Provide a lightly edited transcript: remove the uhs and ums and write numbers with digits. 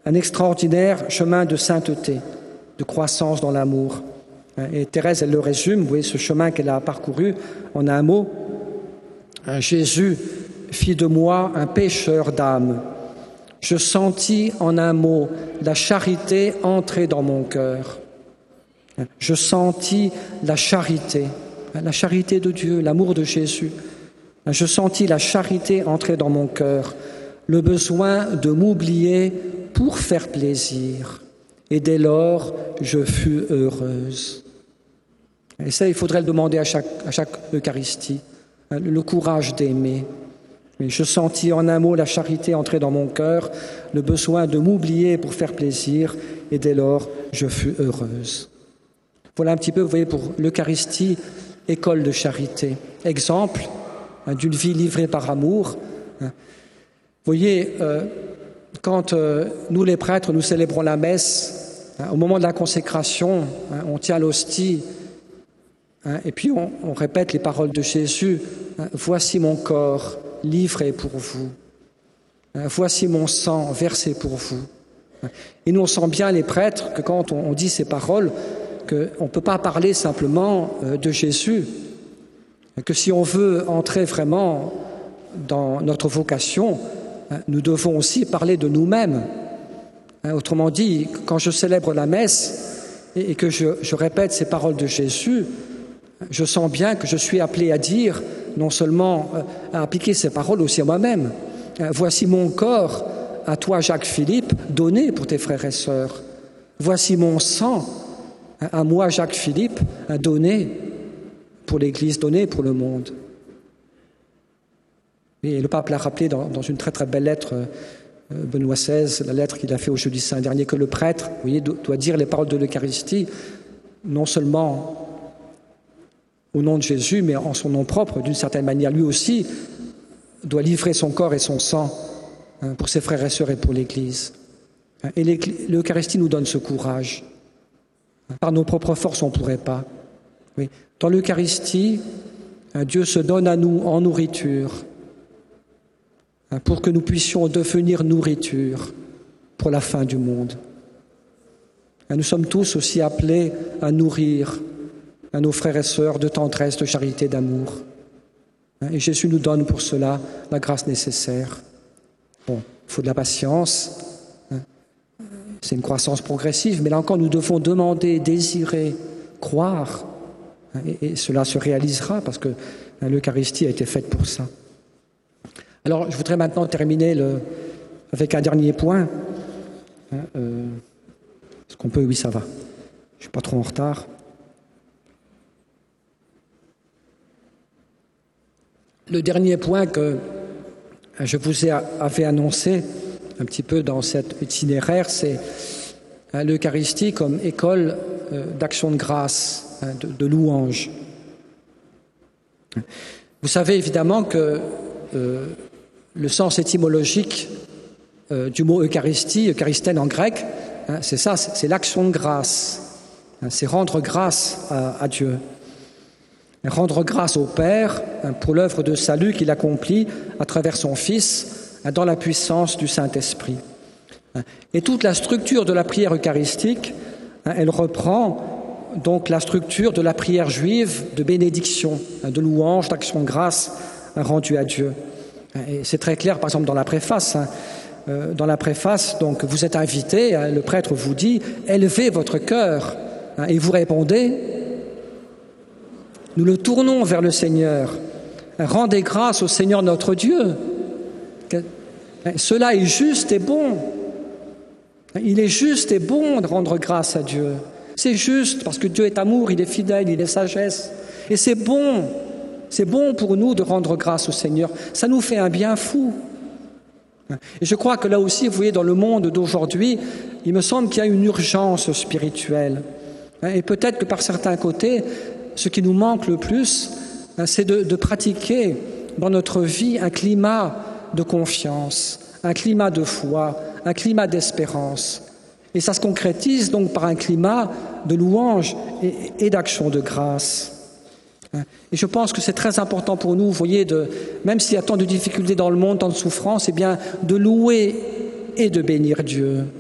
un extraordinaire chemin de sainteté, de croissance dans l'amour. Et Thérèse, elle le résume, vous voyez ce chemin qu'elle a parcouru en un mot. Jésus fit de moi un pécheur d'âme. Je sentis en un mot la charité entrer dans mon cœur. Je sentis la charité de Dieu, l'amour de Jésus. Je sentis la charité entrer dans mon cœur, le besoin de m'oublier pour faire plaisir. Et dès lors, je fus heureuse. Et ça, il faudrait le demander à chaque Eucharistie, le courage d'aimer. Mais je sentis en un mot la charité entrer dans mon cœur, le besoin de m'oublier pour faire plaisir, et dès lors, je fus heureuse. Voilà un petit peu, vous voyez, pour l'Eucharistie, école de charité, exemple d'une vie livrée par amour. Vous voyez, quand nous les prêtres, nous célébrons la messe, au moment de la consécration, on tient l'hostie, et puis on répète les paroles de Jésus, voici mon corps livré pour vous, voici mon sang versé pour vous. Et nous on sent bien les prêtres que quand on dit ces paroles, qu'on ne peut pas parler simplement de Jésus, que si on veut entrer vraiment dans notre vocation, nous devons aussi parler de nous-mêmes. Autrement dit, quand je célèbre la messe et que je répète ces paroles de Jésus, je sens bien que je suis appelé à dire, non seulement à appliquer ces paroles aussi à moi-même. Voici mon corps, à toi Jacques-Philippe, donné pour tes frères et sœurs. Voici mon sang, à moi Jacques-Philippe, donné pour l'Église, donné pour le monde. Et le pape l'a rappelé dans une très très belle lettre, Benoît XVI, la lettre qu'il a fait au Jeudi Saint dernier, que le prêtre, vous voyez, doit dire les paroles de l'Eucharistie, non seulement au nom de Jésus, mais en son nom propre, d'une certaine manière. Lui aussi doit livrer son corps et son sang pour ses frères et sœurs et pour l'Église. Et l'Eucharistie nous donne ce courage. Par nos propres forces, on ne pourrait pas. Oui. Dans l'Eucharistie, Dieu se donne à nous en nourriture pour que nous puissions devenir nourriture pour la fin du monde. Nous sommes tous aussi appelés à nourrir à nos frères et sœurs de tendresse, de charité, d'amour. Et Jésus nous donne pour cela la grâce nécessaire. Bon, il faut de la patience, c'est une croissance progressive, mais là encore nous devons demander, désirer, croire, et cela se réalisera parce que l'Eucharistie a été faite pour ça. Alors je voudrais maintenant terminer avec un dernier point. Est-ce qu'on peut? Oui, ça va. Je ne suis pas trop en retard. Le dernier point que je vous avais annoncé un petit peu dans cet itinéraire, c'est l'Eucharistie comme école d'action de grâce, de louange. Vous savez évidemment que le sens étymologique du mot Eucharistie, Eucharistène en grec, c'est ça, c'est l'action de grâce, c'est rendre grâce à Dieu. Rendre grâce au Père pour l'œuvre de salut qu'il accomplit à travers son Fils dans la puissance du Saint-Esprit. Et toute la structure de la prière eucharistique, elle reprend donc la structure de la prière juive de bénédiction, de louange, d'action de grâce rendue à Dieu. Et c'est très clair, par exemple, dans la préface. Dans la préface, donc, vous êtes invité, le prêtre vous dit « Élevez votre cœur » et vous répondez « Nous le tournons vers le Seigneur. Rendez grâce au Seigneur notre Dieu. » Cela est juste et bon. Il est juste et bon de rendre grâce à Dieu. C'est juste parce que Dieu est amour, il est fidèle, il est sagesse. Et c'est bon pour nous de rendre grâce au Seigneur. Ça nous fait un bien fou. Et je crois que là aussi, vous voyez, dans le monde d'aujourd'hui, il me semble qu'il y a une urgence spirituelle. Et peut-être que par certains côtés, ce qui nous manque le plus, c'est de pratiquer dans notre vie un climat de confiance, un climat de foi, un climat d'espérance. Et ça se concrétise donc par un climat de louange et d'action de grâce. Et je pense que c'est très important pour nous, vous voyez, même s'il y a tant de difficultés dans le monde, tant de souffrances, eh bien, de louer et de bénir Dieu.